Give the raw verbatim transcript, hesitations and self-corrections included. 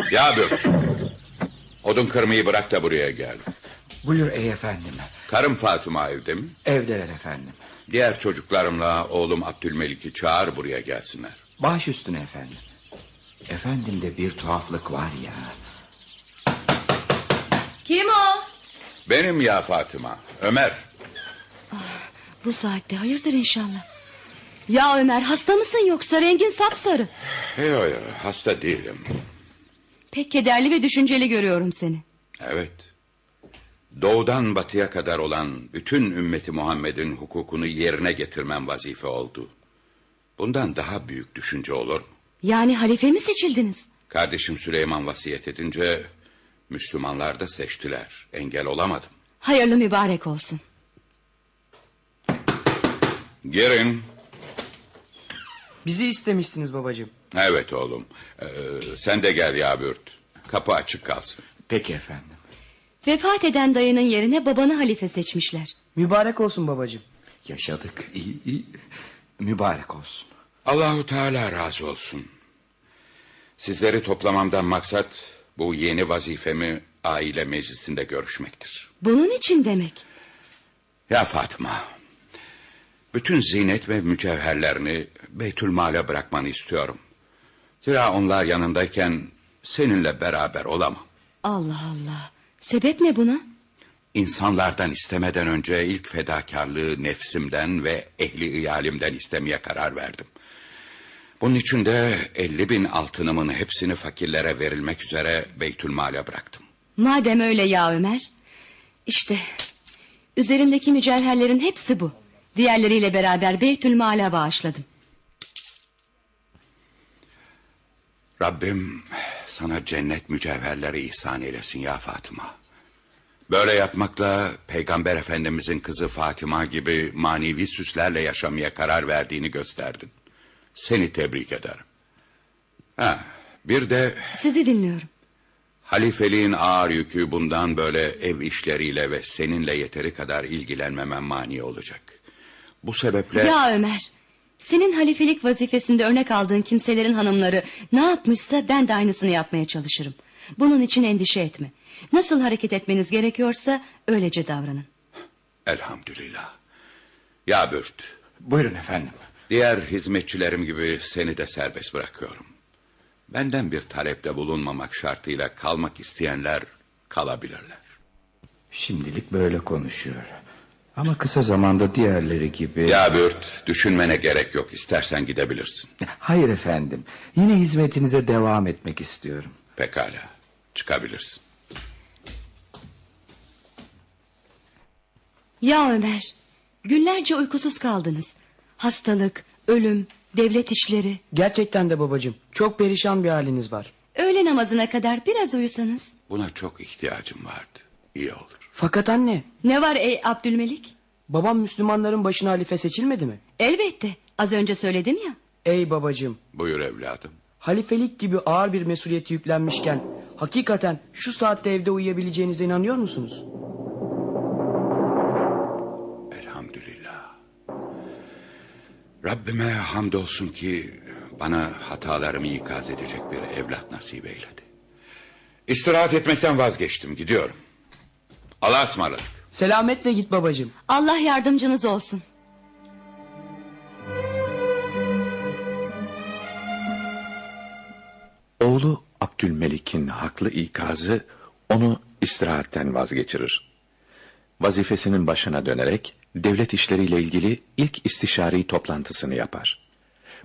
Yağbür. Odun kırmayı bırak da buraya gel. Buyur ey efendim. Karım Fatıma evde mi? Evdeler efendim. Diğer çocuklarımla oğlum Abdülmelik'i çağır buraya gelsinler. Baş üstüne efendim. Efendimde bir tuhaflık var ya. Kim o? Benim ya Fatıma, Ömer. Ah, bu saatte hayırdır inşallah. Ya Ömer, hasta mısın yoksa? Rengin sapsarı. Yok yok, hasta değilim. Pek kederli ve düşünceli görüyorum seni. Evet. Doğudan batıya kadar olan bütün ümmeti Muhammed'in hukukunu yerine getirmem vazife oldu. Bundan daha büyük düşünce olur mu? Yani halife mi seçildiniz? Kardeşim Süleyman vasiyet edince Müslümanlar da seçtiler. Engel olamadım. Hayırlı mübarek olsun. Girin. Bizi istemişsiniz babacığım. Evet oğlum. Ee, sen de gel Yağbürt. Kapı açık kalsın. Peki efendim. Vefat eden dayının yerine babanı halife seçmişler. Mübarek olsun babacığım. Yaşadık. İyi, iyi. Mübarek olsun. Allahu Teala razı olsun. Sizleri toplamamdan maksat bu yeni vazifemi aile meclisinde görüşmektir. Bunun için demek. Ya Fatıma, bütün zinet ve mücevherlerini Beytülmal'e bırakmanı istiyorum. Zira onlar yanındayken seninle beraber olamam. Allah Allah. Sebep ne buna? İnsanlardan istemeden önce ilk fedakarlığı nefsimden ve ehli iyalimden istemeye karar verdim. Bunun için de elli bin altınımın hepsini fakirlere verilmek üzere Beytülmal'e bıraktım. Madem öyle ya Ömer. İşte üzerindeki mücevherlerin hepsi bu. Diğerleriyle beraber Beytülmal'e bağışladım. Rabbim sana cennet mücevherleri ihsan eylesin ya Fatıma. Böyle yapmakla Peygamber Efendimizin kızı Fatıma gibi manevi süslerle yaşamaya karar verdiğini gösterdin. Seni tebrik ederim. Ha, bir de Sizi dinliyorum. halifeliğin ağır yükü bundan böyle ev işleriyle ve seninle yeteri kadar ilgilenmemem mani olacak. Bu sebeple... Ya Ömer, senin halifelik vazifesinde örnek aldığın kimselerin hanımları ne yapmışsa ben de aynısını yapmaya çalışırım. Bunun için endişe etme. Nasıl hareket etmeniz gerekiyorsa öylece davranın. Elhamdülillah. Ya Bürt. Buyurun efendim. Diğer hizmetçilerim gibi seni de serbest bırakıyorum. Benden bir talepte bulunmamak şartıyla kalmak isteyenler kalabilirler. Şimdilik böyle konuşuyor. Ama kısa zamanda diğerleri gibi... Ya Bürt, düşünmene gerek yok. İstersen gidebilirsin. Hayır efendim. Yine hizmetinize devam etmek istiyorum. Pekala. Çıkabilirsin. Ya Ömer, günlerce uykusuz kaldınız. Hastalık, ölüm, devlet işleri. Gerçekten de babacığım. Çok perişan bir haliniz var. Öğle namazına kadar biraz uyusanız. Buna çok ihtiyacım vardı. İyi olur. Fakat anne, Ne var ey Abdülmelik? babam Müslümanların başına halife seçilmedi mi? Elbette, az önce söyledim ya. Ey babacığım, Buyur evladım. halifelik gibi ağır bir mesuliyeti yüklenmişken hakikaten şu saatte evde uyuyabileceğinize inanıyor musunuz? Elhamdülillah. Rabbime hamdolsun ki bana hatalarımı ikaz edecek bir evlat nasip eyledi. İstirahat etmekten vazgeçtim, gidiyorum. Allah'a ısmarladık. Selametle git babacığım. Allah yardımcınız olsun. Oğlu Abdülmelik'in haklı ikazı onu istirahatten vazgeçirir. Vazifesinin başına dönerek devlet işleriyle ilgili ilk istişari toplantısını yapar.